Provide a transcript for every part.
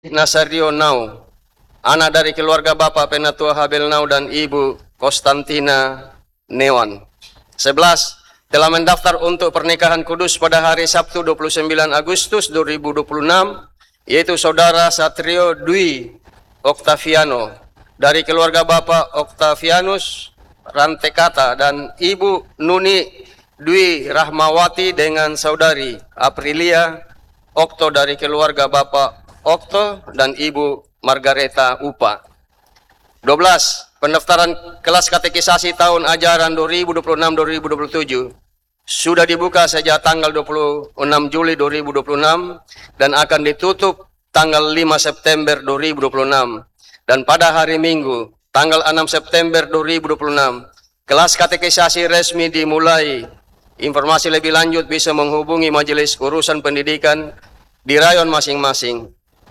Nasario Nau, anak dari keluarga Bapak Penatua Habel Nau dan Ibu Konstantina Newan. 11. Telah mendaftar untuk pernikahan kudus pada hari Sabtu 29 Agustus 2026, yaitu Saudara Satrio Dwi Oktaviano dari keluarga Bapak Oktavianus Rantekata dan Ibu Nuni Dwi Rahmawati dengan Saudari Aprilia Okto dari keluarga Bapak Okto dan Ibu Margareta Upa. 12. Pendaftaran kelas katekisasi tahun ajaran 2026-2027 sudah dibuka sejak tanggal 26 Juli 2026 dan akan ditutup tanggal 5 September 2026. Dan pada hari Minggu, tanggal 6 September 2026, kelas katekisasi resmi dimulai. Informasi lebih lanjut bisa menghubungi Majelis Urusan Pendidikan di rayon masing-masing.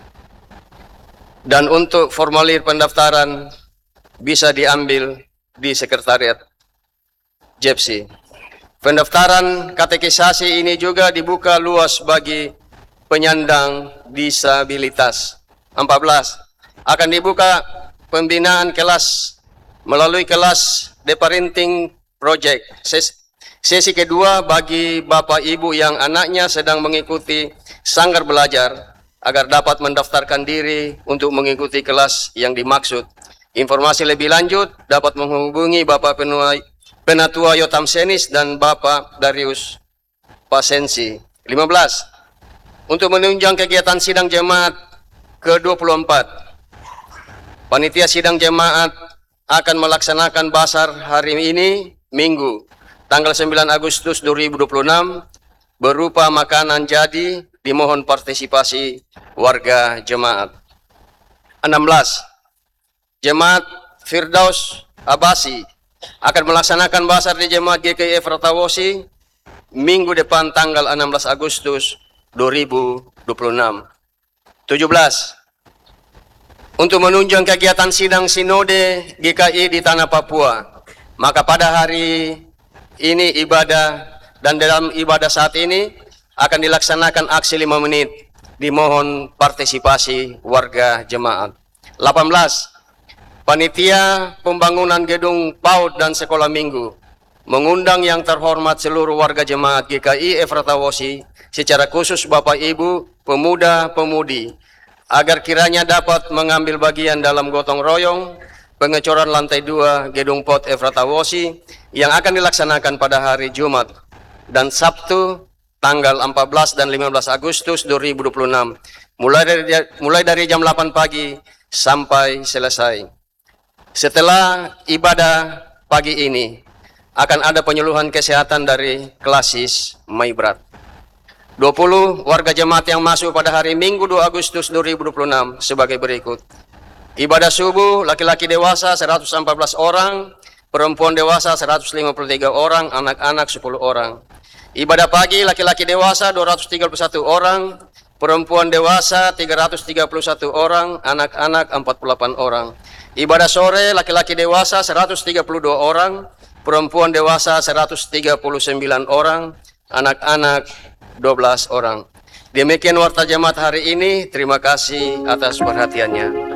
Dan untuk formulir pendaftaran bisa diambil di sekretariat JEPSI. Pendaftaran katekisasi ini juga dibuka luas bagi penyandang disabilitas. 14. Akan dibuka pembinaan kelas melalui kelas The Parenting Project. Sesi kedua bagi Bapak Ibu yang anaknya sedang mengikuti sanggar belajar agar dapat mendaftarkan diri untuk mengikuti kelas yang dimaksud. Informasi lebih lanjut dapat menghubungi Bapak Penatua Yotam Senis dan Bapak Darius Pasensi. 15. Untuk menunjang kegiatan sidang jemaat ke-24, panitia sidang jemaat akan melaksanakan basar hari ini, Minggu, tanggal 9 Agustus 2026, berupa makanan jadi. Dimohon partisipasi warga jemaat. 16. Jemaat Firdaus Abasi akan melaksanakan basar di jemaat GKI Efratawosi minggu depan tanggal 16 Agustus 2026. 17. Untuk menunjang kegiatan sidang sinode GKI di tanah Papua, maka pada hari ini ibadah dan dalam ibadah saat ini akan dilaksanakan aksi 5 menit. Dimohon partisipasi warga jemaat. 18. Panitia pembangunan gedung PAUD dan sekolah minggu mengundang yang terhormat seluruh warga jemaat GKI Efratawosi, secara khusus Bapak Ibu, pemuda-pemudi, agar kiranya dapat mengambil bagian dalam gotong royong pengecoran lantai 2 gedung PAUD Efratawosi yang akan dilaksanakan pada hari Jumat dan Sabtu tanggal 14 dan 15 Agustus 2026, mulai dari jam 8 pagi sampai selesai. Setelah ibadah pagi ini, akan ada penyuluhan kesehatan dari Klasis Maibrat. 20 warga jemaat yang masuk pada hari Minggu 2 Agustus 2026 sebagai berikut. Ibadah subuh, laki-laki dewasa 114 orang, perempuan dewasa 153 orang, anak-anak 10 orang. Ibadah pagi, laki-laki dewasa 231 orang, perempuan dewasa 331 orang, anak-anak 48 orang. Ibadah sore, laki-laki dewasa 132 orang, perempuan dewasa 139 orang, anak-anak 12 orang. Demikian warta jemaat hari ini. Terima kasih atas perhatiannya.